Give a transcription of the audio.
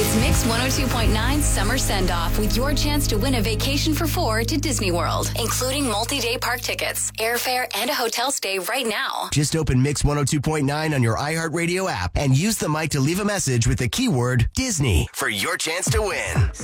It's Mix 102.9 Summer Send-Off with your chance to win a vacation for 4 to Disney World, including multi-day park tickets, airfare, and a hotel stay right now. Just open Mix 102.9 on your iHeartRadio app and use the mic to leave a message with the keyword Disney for your chance to win.